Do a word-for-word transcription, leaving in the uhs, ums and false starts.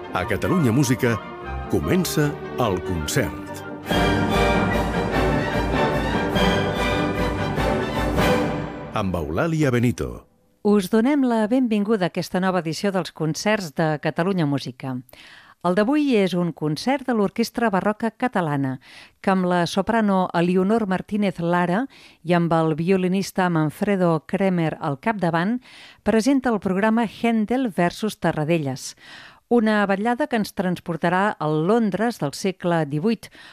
A Catalunya Música comença el concert. Amb Eulàlia Benito. Us donem la benvinguda a aquesta nova edició dels concerts de Catalunya Música. El d'avui és un concert de l'Orquestra Barroca Catalana, que amb la soprano Elionor Martínez Lara i amb el violinista Manfredo Kremer al capdavant, presenta el programa Händel versus Tarradellas, una vetllada que ens transportarà al Londres del segle divuit,